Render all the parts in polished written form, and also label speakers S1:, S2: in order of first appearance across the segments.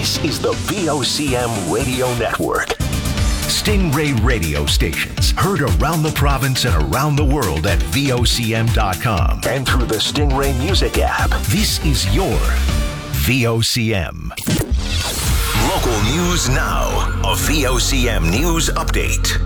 S1: This is the VOCM Radio Network. Stingray radio stations heard around the province and around the world at VOCM.com and through the Stingray Music app. This is your VOCM. Local news now. A VOCM news update.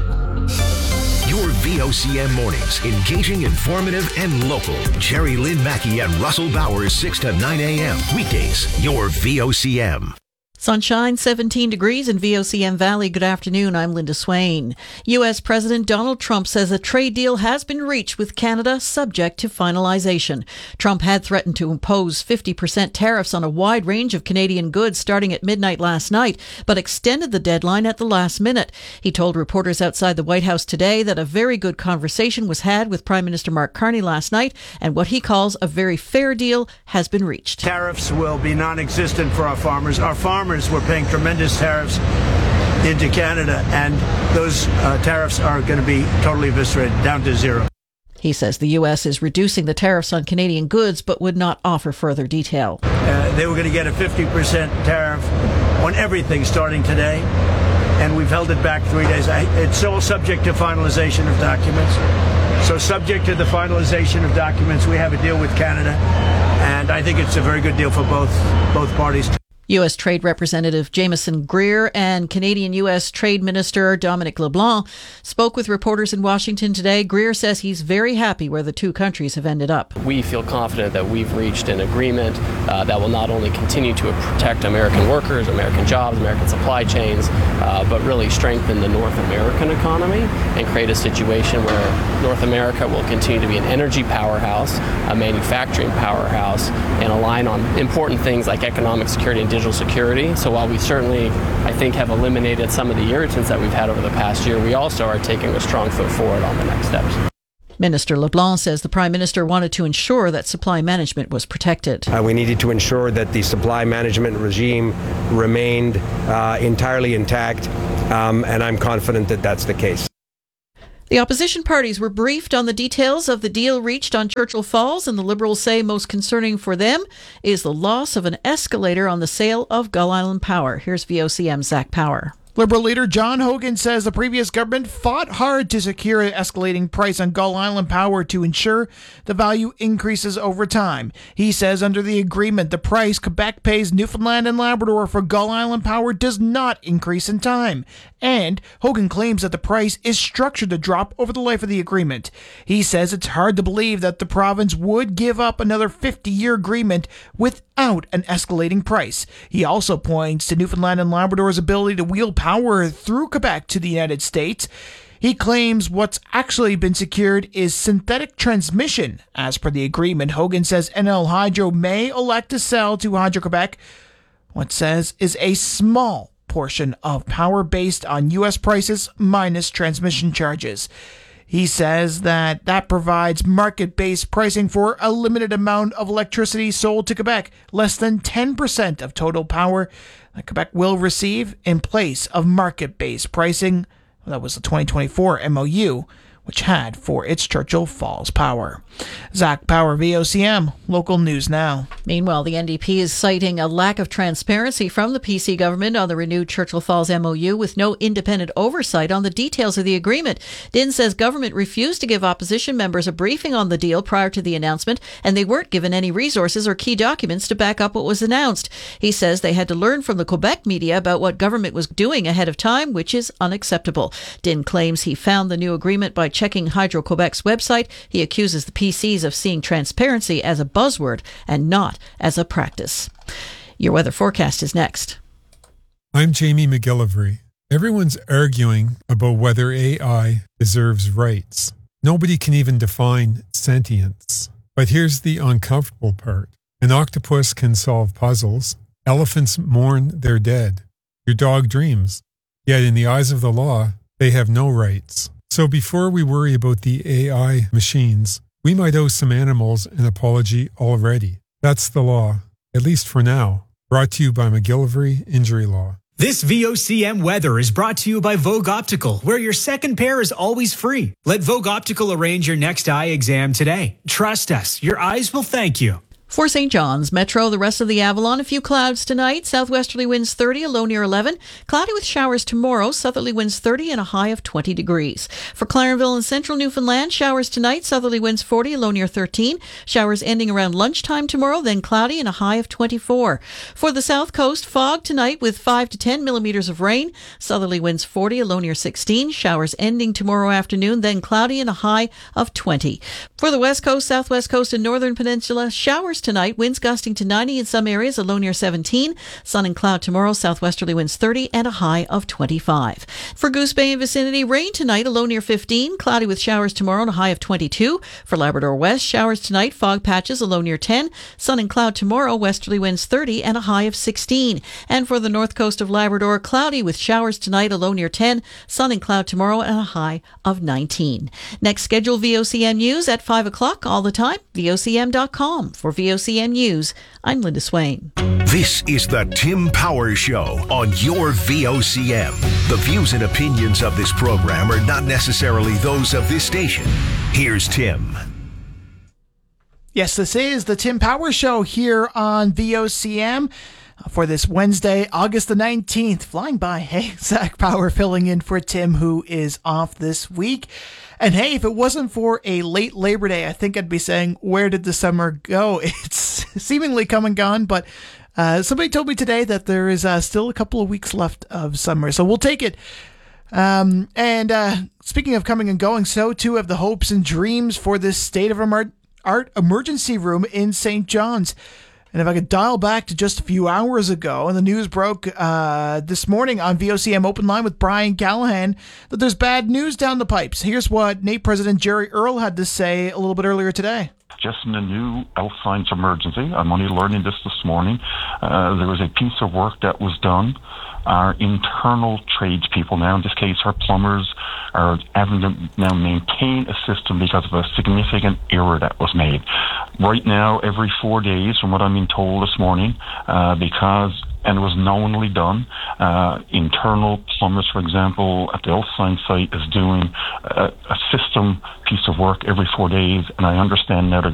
S1: Your VOCM mornings, engaging, informative, and local. Jerry Lynn Mackey and Russell Bowers, 6 to 9 a.m. Weekdays, your VOCM.
S2: Sunshine, 17 degrees in VOCM Valley. Good afternoon. I'm Linda Swain. U.S. President Donald Trump says a trade deal has been reached with Canada subject to finalization. Trump had threatened to impose 50% tariffs on a wide range of Canadian goods starting at midnight last night, but extended the deadline at the last minute. He told reporters outside the White House today that a very good conversation was had with Prime Minister Mark Carney last night, and what he calls a very fair deal has been reached.
S3: Tariffs will be non-existent for our farmers. Our farmers were paying tremendous tariffs into Canada, and those tariffs are going to be totally eviscerated, down to zero.
S2: He says the U.S. is reducing the tariffs on Canadian goods, but would not offer further detail.
S3: They were going to get a 50% tariff on everything starting today, and we've held it back 3 days. It's all subject to finalization of documents. So subject to the finalization of documents, we have a deal with Canada, and I think it's a very good deal for both parties.
S2: U.S. Trade Representative Jameson Greer and Canadian-U.S. Trade Minister Dominic LeBlanc spoke with reporters in Washington today. Greer says he's very happy where the two countries have ended up.
S4: We feel confident that we've reached an agreement that will not only continue to protect American workers, American jobs, American supply chains, but really strengthen the North American economy and create a situation where North America will continue to be an energy powerhouse, a manufacturing powerhouse, and align on important things like economic security and digital security. So while we certainly, I think, have eliminated some of the irritants that we've had over the past year, we also are taking a strong foot forward on the next steps.
S2: Minister LeBlanc says the Prime Minister wanted to ensure that supply management was protected.
S5: We needed to ensure that the supply management regime remained entirely intact, and I'm confident that that's the case.
S2: The opposition parties were briefed on the details of the deal reached on Churchill Falls, and the Liberals say most concerning for them is the loss of an escalator on the sale of Gull Island Power. Here's VOCM's Zach Power.
S6: Liberal leader John Hogan says the previous government fought hard to secure an escalating price on Gull Island Power to ensure the value increases over time. He says under the agreement, the price Quebec pays Newfoundland and Labrador for Gull Island Power does not increase in time. And Hogan claims that the price is structured to drop over the life of the agreement. He says it's hard to believe that the province would give up another 50-year agreement without an escalating price. He also points to Newfoundland and Labrador's ability to wheel power through Quebec to the United States. He claims what's actually been secured is synthetic transmission. As per the agreement, Hogan says NL Hydro may elect to sell to Hydro-Quebec what says is a small portion of power based on U.S. prices minus transmission charges. He says that provides market-based pricing for a limited amount of electricity sold to Quebec, less than 10% of total power that Quebec will receive in place of market-based pricing. That was the 2024 MOU, which had for its Churchill Falls power. Zach Power, VOCM, local news now.
S2: Meanwhile, the NDP is citing a lack of transparency from the PC government on the renewed Churchill Falls MOU with no independent oversight on the details of the agreement. Din says government refused to give opposition members a briefing on the deal prior to the announcement, and they weren't given any resources or key documents to back up what was announced. He says they had to learn from the Quebec media about what government was doing ahead of time, which is unacceptable. Din claims he found the new agreement by checking Hydro-Quebec's website. He accuses the PCs of seeing transparency as a buzzword and not as a practice. Your weather forecast is next.
S7: I'm Jamie McGillivray. Everyone's arguing about whether AI deserves rights. Nobody can even define sentience. But here's the uncomfortable part. An octopus can solve puzzles. Elephants mourn their dead. Your dog dreams. Yet in the eyes of the law, they have no rights. So before we worry about the AI machines, we might owe some animals an apology already. That's the law, at least for now. Brought to you by McGillivray Injury Law.
S8: This VOCM weather is brought to you by Vogue Optical, where your second pair is always free. Let Vogue Optical arrange your next eye exam today. Trust us, your eyes will thank you.
S2: For St. John's Metro, the rest of the Avalon, a few clouds tonight. Southwesterly winds 30, a low near 11. Cloudy with showers tomorrow. Southerly winds 30 and a high of 20 degrees. For Clarenville and central Newfoundland, showers tonight. Southerly winds 40, a low near 13. Showers ending around lunchtime tomorrow, then cloudy and a high of 24. For the south coast, fog tonight with 5 to 10 millimeters of rain. Southerly winds 40, a low near 16. Showers ending tomorrow afternoon, then cloudy and a high of 20. For the west coast, southwest coast, and northern peninsula, showers tonight, winds gusting to 90 in some areas, a low near 17. Sun and cloud tomorrow, southwesterly winds 30 and a high of 25. For Goose Bay and vicinity, rain tonight, a low near 15. Cloudy with showers tomorrow and a high of 22. For Labrador West, showers tonight, fog patches, a low near 10. Sun and cloud tomorrow, westerly winds 30 and a high of 16. And for the north coast of Labrador, cloudy with showers tonight, a low near 10. Sun and cloud tomorrow and a high of 19. Next scheduled VOCM news at 5 o'clock all the time, VOCM.com. For VOCM News, I'm Linda Swain.
S1: This is the Tim Power Show on your VOCM. The views and opinions of this program are not necessarily those of this station. Here's Tim.
S6: Yes, this is the Tim Power Show here on VOCM for this Wednesday, August the 19th. Flying by. Hey, Zach Power filling in for Tim, who is off this week. And hey, if it wasn't for a late Labor Day, I think I'd be saying, where did the summer go? It's seemingly come and gone, but somebody told me today that there is still a couple of weeks left of summer, so we'll take it. And speaking of coming and going, so too have the hopes and dreams for this State of Art Emergency Room in St. John's. And if I could dial back to just a few hours ago, and the news broke this morning on VOCM Open Line with Brian Callahan, that there's bad news down the pipes. Here's what NAPE President Jerry Earle had to say a little bit earlier today.
S9: Just in the new health science emergency, I'm only learning this morning, there was a piece of work that was done. Our internal tradespeople now, in this case our plumbers, are having to now maintain a system because of a significant error that was made. Right now, every 4 days, from what I'm being told this morning, and it was knowingly done. Internal plumbers, for example, at the health science site is doing a system piece of work every 4 days, and I understand now they're